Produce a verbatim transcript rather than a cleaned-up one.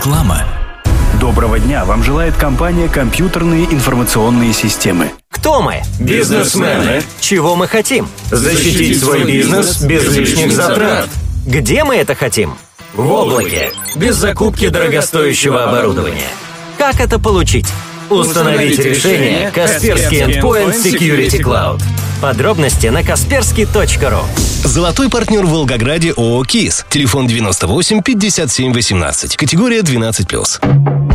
Реклама. Доброго дня! Вам желает компания «Компьютерные информационные системы». Кто мы? Бизнесмены. Чего мы хотим? Защитить свой бизнес без лишних затрат. Где мы это хотим? В облаке. Без закупки дорогостоящего оборудования. Как это получить? Установите решение Kaspersky Endpoint Security Cloud. Подробности на касперский точка ру. Золотой партнер в Волгограде ООО «КИС». Телефон девяносто восемь пятьдесят семь восемнадцать. Категория двенадцать плюс.